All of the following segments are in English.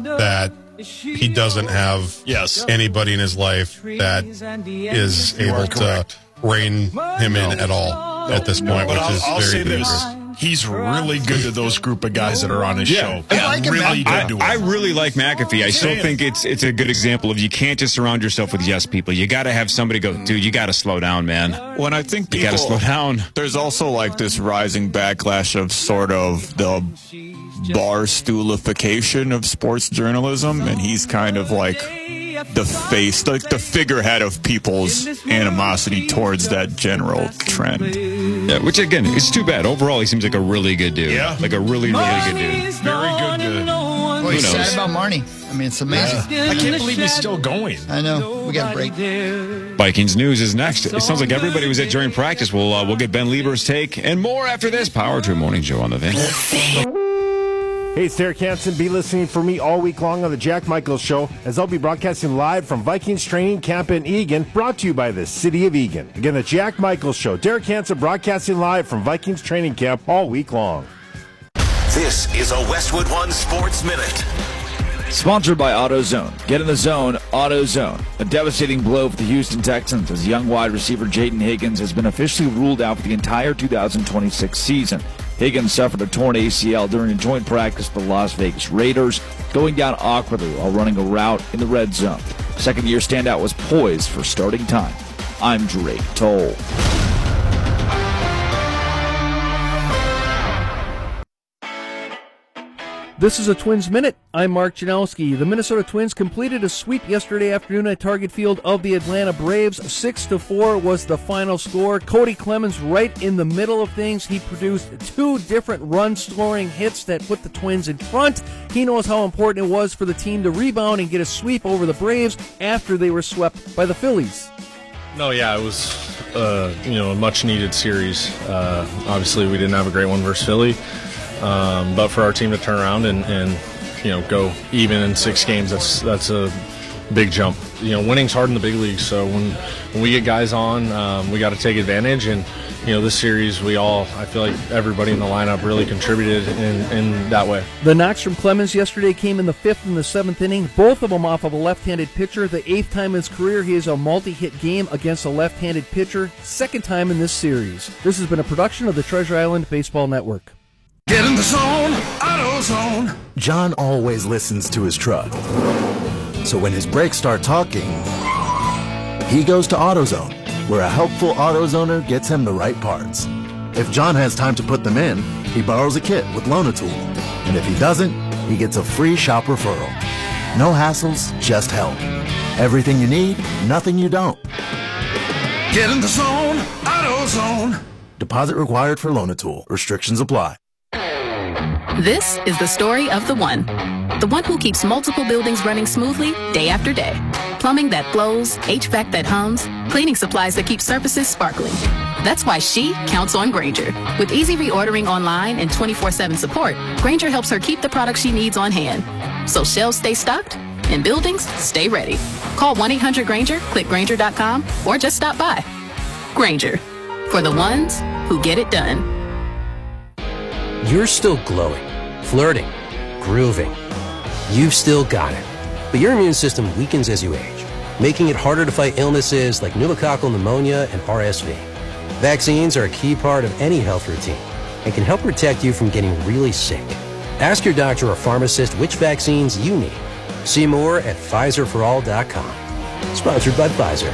that he doesn't have anybody in his life that is able to rein him in at all at this point, which is very dangerous. He's really good to those group of guys that are on his show. I really like McAfee. I still think it's a good example of you can't just surround yourself with yes people. You got to have somebody go, dude, you got to slow down, man. When I think you got to slow down. There's also like this rising backlash of sort of the barstoolification of sports journalism, and he's kind of like the face, like the figurehead of people's animosity towards that general trend. Yeah, which again, it's too bad. Overall, he seems like a really good dude. Yeah, like a really good dude. Very good dude. Well, he's sad about Marnie. I mean, it's amazing. I can't believe he's still going. I know. We got a break. Vikings news is next. It sounds like everybody was at during practice. We'll get Ben Lieber's take and more after this Power Trip Morning Show on the Thing. Hey, it's Derek Hansen. Be listening for me all week long on the Jack Michaels Show, as I'll be broadcasting live from Vikings Training Camp in Eagan, brought to you by the City of Eagan. Again, the Jack Michaels Show. Derek Hansen broadcasting live from Vikings Training Camp all week long. This is a Westwood One Sports Minute. Sponsored by AutoZone. Get in the zone, AutoZone. A devastating blow for the Houston Texans as young wide receiver Jaden Higgins has been officially ruled out for the entire 2026 season. Higgins suffered a torn ACL during a joint practice with the Las Vegas Raiders, going down awkwardly while running a route in the red zone. Second-year standout was poised for starting time. I'm Drake Toll. This is a Twins Minute. I'm Mark Janowski. The Minnesota Twins completed a sweep yesterday afternoon at Target Field of the Atlanta Braves. 6-4 was the final score. Cody Clemens right in the middle of things. He produced 2 different run-scoring hits that put the Twins in front. He knows how important it was for the team to rebound and get a sweep over the Braves after they were swept by the Phillies. No, yeah, it was a much-needed series. Obviously, we didn't have a great one versus Philly. But for our team to turn around and go even in 6 games, that's a big jump. Winning's hard in the big leagues, so when we get guys on, we got to take advantage. And this series, I feel like everybody in the lineup really contributed in that way. The knocks from Clemens yesterday came in the 5th and the 7th inning, both of them off of a left-handed pitcher. The 8th time in his career he has a multi-hit game against a left-handed pitcher, 2nd time in this series. This has been a production of the Treasure Island Baseball Network. Get in the zone, AutoZone. John always listens to his truck. So when his brakes start talking, he goes to AutoZone, where a helpful AutoZoner gets him the right parts. If John has time to put them in, he borrows a kit with Loan-A-Tool. And if he doesn't, he gets a free shop referral. No hassles, just help. Everything you need, nothing you don't. Get in the zone, AutoZone. Deposit required for Loan-A-Tool. Restrictions apply. This is the story of the one who keeps multiple buildings running smoothly day after day. Plumbing that flows, HVAC that hums, cleaning supplies that keep surfaces sparkling. That's why she counts on Grainger. With easy reordering online and 24/7 support, Grainger helps her keep the products she needs on hand. So shelves stay stocked and buildings stay ready. Call 1-800-GRAINGER, click Grainger.com, or just stop by. Grainger, for the ones who get it done. You're still glowing, flirting, grooving. You've still got it. But your immune system weakens as you age, making it harder to fight illnesses like pneumococcal pneumonia and RSV. Vaccines are a key part of any health routine and can help protect you from getting really sick. Ask your doctor or pharmacist which vaccines you need. See more at PfizerForAll.com. Sponsored by Pfizer.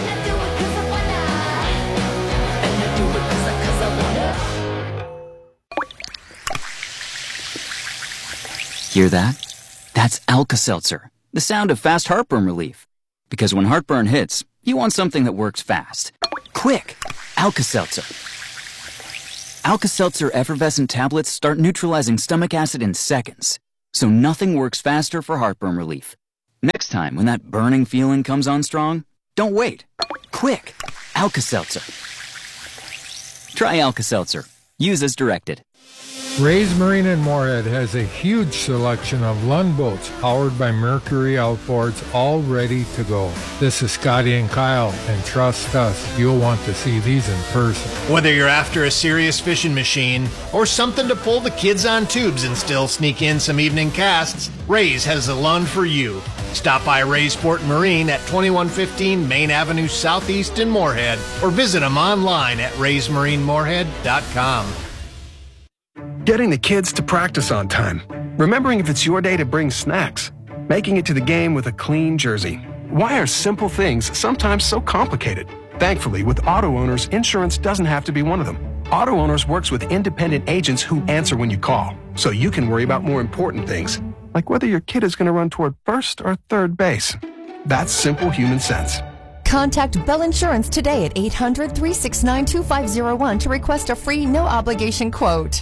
Hear that? That's Alka-Seltzer, the sound of fast heartburn relief. Because when heartburn hits, you want something that works fast. Quick! Alka-Seltzer. Alka-Seltzer effervescent tablets start neutralizing stomach acid in seconds, so nothing works faster for heartburn relief. Next time when that burning feeling comes on strong, don't wait. Quick! Alka-Seltzer. Try Alka-Seltzer. Use as directed. Ray's Marine in Moorhead has a huge selection of Lund boats powered by Mercury outboards, all ready to go. This is Scotty and Kyle, and trust us, you'll want to see these in person. Whether you're after a serious fishing machine or something to pull the kids on tubes and still sneak in some evening casts, Ray's has a Lund for you. Stop by Ray's Port Marine at 2115 Main Avenue Southeast in Moorhead, or visit them online at raysmarinemoorhead.com. Getting the kids to practice on time. Remembering if it's your day to bring snacks. Making it to the game with a clean jersey. Why are simple things sometimes so complicated? Thankfully, with Auto Owners, insurance doesn't have to be one of them. Auto Owners works with independent agents who answer when you call, so you can worry about more important things, like whether your kid is going to run toward first or third base. That's simple human sense. Contact Bell Insurance today at 800-369-2501 to request a free, no-obligation quote.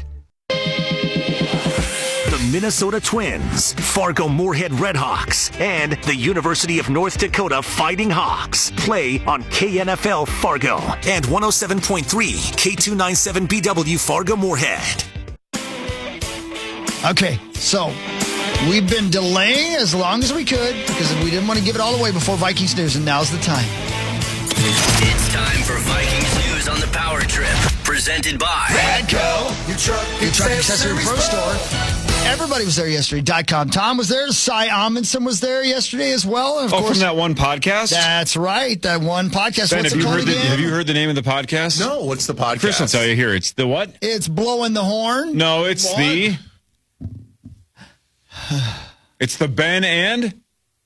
The Minnesota Twins, Fargo Moorhead Redhawks, and the University of North Dakota Fighting Hawks play on KNFL Fargo and 107.3 K297BW Fargo Moorhead. Okay, so we've been delaying as long as we could because we didn't want to give it all away before Vikings news, and now's the time. It's time for Vikings news on the Power Trip, presented by Radco, your truck accessory pro store. Everybody was there yesterday. .com. Tom was there. Cy Amundsen was there yesterday as well. And of course, from that one podcast? That's right. That one podcast. Ben, What's it called again? Have you heard the name of the podcast? No. What's the podcast? Chris will tell you here. It's the what? It's Blowing the Horn. No, it's what? It's the Ben and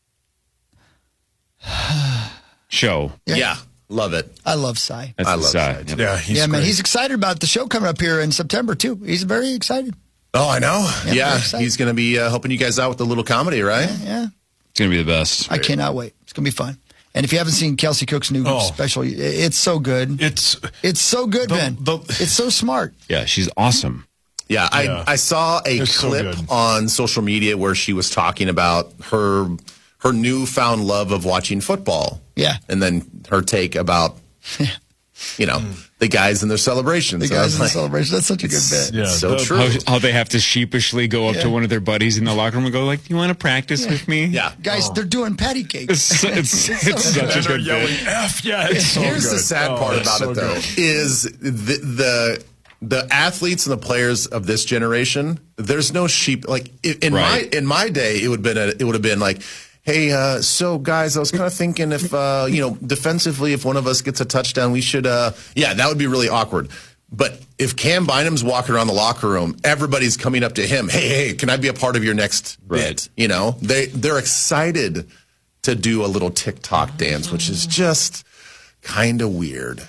Show. Yeah. Love it. I love Cy. I love Cy. Yeah, he's man. He's excited about the show coming up here in September too. He's very excited. Oh, I know. Yeah, he's going to be helping you guys out with a little comedy, right? Yeah. It's going to be the best. I cannot wait. It's going to be fun. And if you haven't seen Kelsey Cook's new special, it's so good. It's so good, Ben. It's so smart. Yeah, she's awesome. Yeah, I saw a clip on social media where she was talking about her newfound love of watching football. Yeah. And then her take about, the guys and their celebrations. The guys and the celebrations. That's such a good bit. Yeah, so true. How they have to sheepishly go up to one of their buddies in the locker room and go like, "Do you want to practice with me?" Yeah. Guys, they're doing patty cakes. It's such a good bit. F. Yeah, it's so Here's the sad part about it, though, is the athletes and the players of this generation. There's no sheep. Like in my day, it would have been like, hey, so guys, I was kind of thinking if defensively, if one of us gets a touchdown, we should that would be really awkward. But if Cam Bynum's walking around the locker room, everybody's coming up to him, hey, can I be a part of your next bit? They're excited to do a little TikTok dance, which is just kind of weird.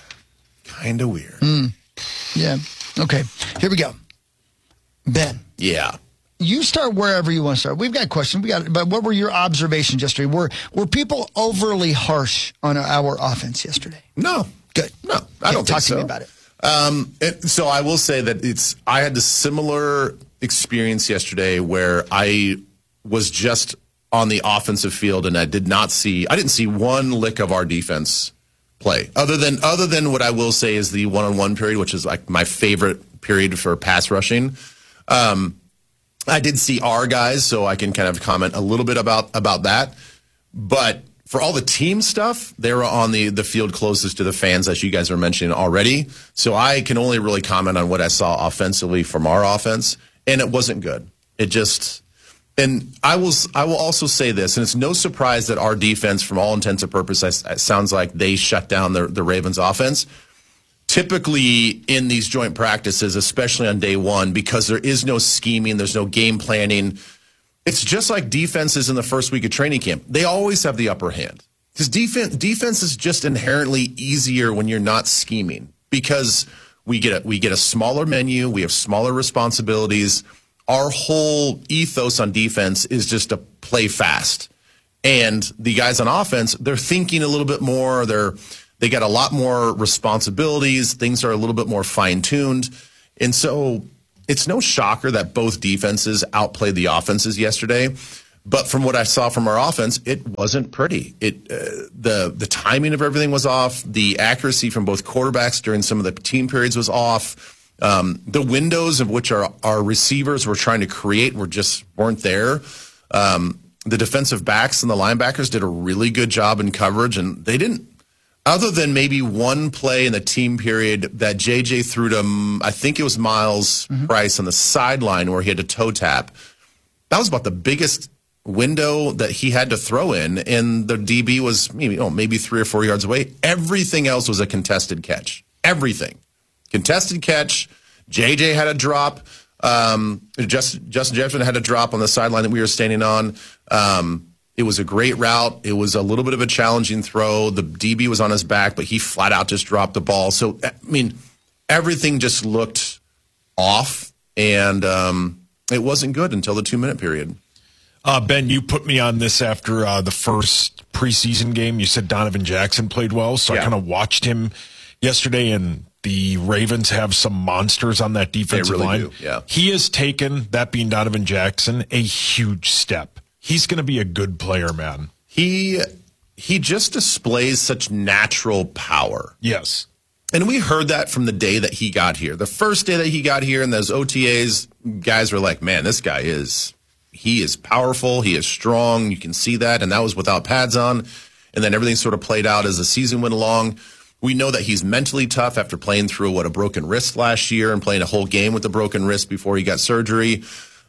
Yeah. Okay. Here we go. Ben. Yeah. You start wherever you want to start. We've got questions. But what were your observations yesterday? Were people overly harsh on our offense yesterday? No. Good. No, I don't think so. Talk to me about it. So I will say that I had the similar experience yesterday where I was just on the offensive field and I didn't see one lick of our defense play other than what I will say is the one-on-one period, which is like my favorite period for pass rushing. I did see our guys, so I can kind of comment a little bit about that. But for all the team stuff, they were on the field closest to the fans, as you guys are mentioning already. So I can only really comment on what I saw offensively from our offense, and it wasn't good. And I will also say this, and it's no surprise that our defense, from all intents and purposes, it sounds like they shut down the Ravens' offense. Typically in these joint practices, especially on day one, because there is no scheming, there's no game planning, it's just like defenses in the first week of training camp. They always have the upper hand. Because defense is just inherently easier when you're not scheming because we get a smaller menu, we have smaller responsibilities. Our whole ethos on defense is just to play fast. And the guys on offense, they're thinking a little bit more, they got a lot more responsibilities. Things are a little bit more fine-tuned. And so it's no shocker that both defenses outplayed the offenses yesterday. But from what I saw from our offense, it wasn't pretty. The timing of everything was off. The accuracy from both quarterbacks during some of the team periods was off. The windows of which our receivers were trying to create weren't there. The defensive backs and the linebackers did a really good job in coverage, and they didn't, other than maybe one play in the team period that JJ threw to, I think it was Miles Price on the sideline where he had to toe tap. That was about the biggest window that he had to throw in, and the DB was maybe 3 or 4 yards away. Everything else was a contested catch. Everything. Contested catch. JJ had a drop. Justin Jefferson had a drop on the sideline that we were standing on. It was a great route. It was a little bit of a challenging throw. The DB was on his back, but he flat out just dropped the ball. So, I mean, everything just looked off, and it wasn't good until the 2-minute period. Ben, you put me on this after the first preseason game. You said Donovan Jackson played well, so I kind of watched him yesterday, and the Ravens have some monsters on that defensive line. Do, yeah. He has taken, that being Donovan Jackson, a huge step. He's going to be a good player, man. He just displays such natural power. Yes. And we heard that from the day that he got here. The first day that he got here in those OTAs, guys were like, man, this guy is powerful. He is strong. You can see that. And that was without pads on. And then everything sort of played out as the season went along. We know that he's mentally tough after playing through a broken wrist last year and playing a whole game with a broken wrist before he got surgery.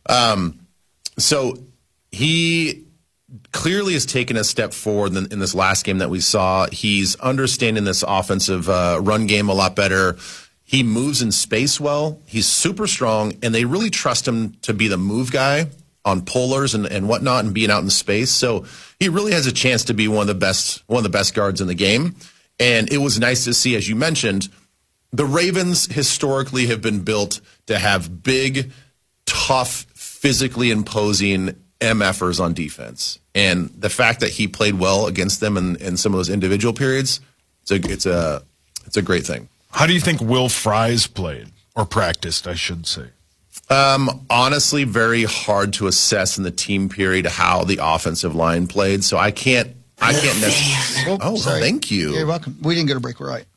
So he clearly has taken a step forward in this last game that we saw. He's understanding this offensive run game a lot better. He moves in space well. He's super strong, and they really trust him to be the move guy on pullers and whatnot and being out in space. So he really has a chance to be one of the best guards in the game. And it was nice to see, as you mentioned, the Ravens historically have been built to have big, tough, physically imposing MFers on defense. And the fact that he played well against them in some of those individual periods, it's a great thing. How do you think Will Fries played, or practiced, I should say? Honestly, very hard to assess in the team period how the offensive line played. So I can't necessarily. Oh, sorry. Thank you. You're welcome. We didn't go to break. We're right.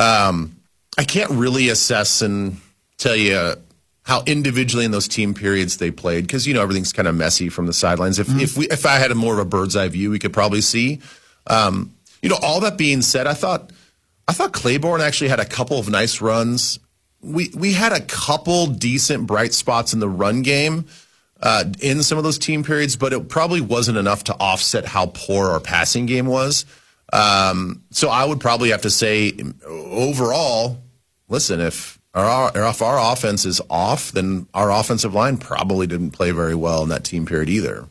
I can't really assess and tell you how individually in those team periods they played, because everything's kind of messy from the sidelines. If I had more of a bird's eye view, we could probably see. All that being said, I thought Claiborne actually had a couple of nice runs. We had a couple decent bright spots in the run game in some of those team periods, but it probably wasn't enough to offset how poor our passing game was. So I would probably have to say, overall, listen, if our offense is off, then our offensive line probably didn't play very well in that team period either.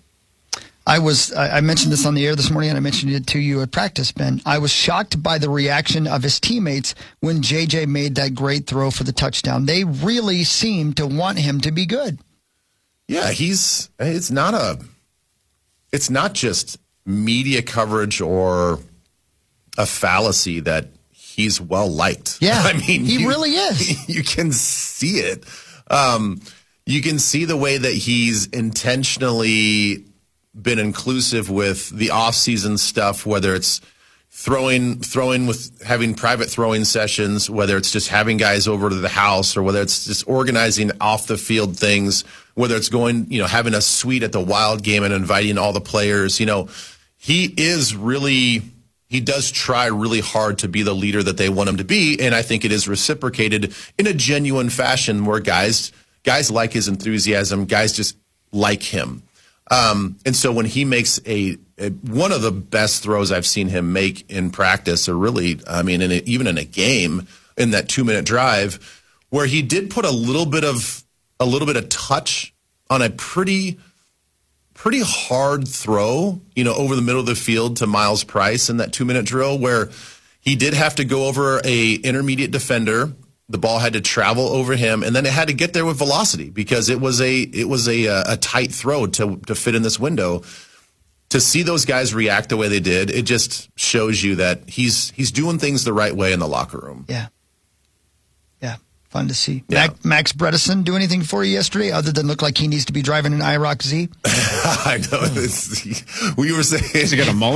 I mentioned this on the air this morning, and I mentioned it to you at practice, Ben. I was shocked by the reaction of his teammates when JJ made that great throw for the touchdown. They really seemed to want him to be good. Yeah, it's not just media coverage or a fallacy that he's well liked. Yeah, I mean, he really is. You can see it. You can see the way that he's intentionally been inclusive with the off-season stuff, whether it's throwing with having private throwing sessions, whether it's just having guys over to the house, or whether it's just organizing off the field things, whether it's going, having a suite at the Wild game and inviting all the players. He does try really hard to be the leader that they want him to be, and I think it is reciprocated in a genuine fashion where guys like his enthusiasm, guys just like him. And so when he makes one of the best throws I've seen him make in practice, or really, even in a game, in that 2-minute drive, where he did put a little bit of touch on a pretty hard throw, over the middle of the field to Miles Price in that 2-minute drill, where he did have to go over a intermediate defender. The ball had to travel over him, and then it had to get there with velocity because it was a tight throw to fit in this window. To see those guys react the way they did, it just shows you that he's doing things the right way in the locker room. Yeah. Fun to see. Yeah. Max Bredesen do anything for you yesterday other than look like he needs to be driving an IROC Z? I know. We were saying he got a mullet.